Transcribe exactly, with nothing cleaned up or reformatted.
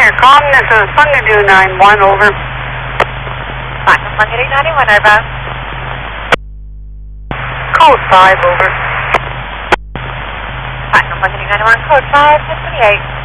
your comm, this is Fungadoo nine one, over. Platinum Fungadoo ninety-one, over. Code five, over. Platinum Fungadoo ninety-one, code five, ten twenty-eight.